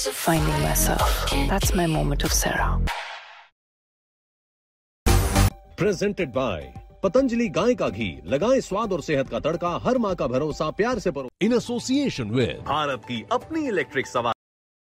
finding myself. That's my moment of Sarah. Presented by Patanjali गाय का घी, लगाएं स्वाद और सेहत का तड़का, हर माँ का भरोसा, प्यार से परो। इन एसोसिएशन विद भारत की अपनी इलेक्ट्रिक सवारी।